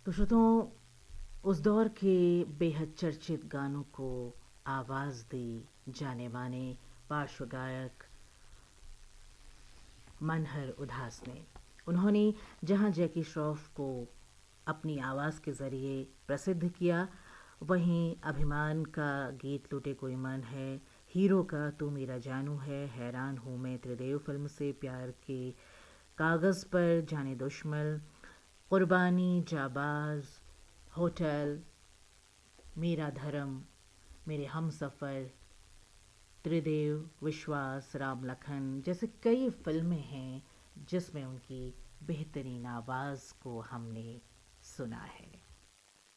तो श्रोताओं, उस दौर के बेहद चर्चित गानों को आवाज़ दी जाने माने पार्श्व गायक मनहर उदास ने। उन्होंने जहां जैकी श्रॉफ को अपनी आवाज़ के ज़रिए प्रसिद्ध किया, वहीं अभिमान का गीत लूटे कोई मन है, हीरो का तू मेरा जानू है, हैरान हूँ मैं, त्रिदेव फिल्म से, प्यार के कागज़ पर, जाने दुश्मन, कुर्बानी, जाबाज, होटल, मेरा धर्म, मेरे हम सफ़र, त्रिदेव, विश्वास, राम लखन जैसे कई फिल्में हैं जिसमें उनकी बेहतरीन आवाज़ को हमने सुना है।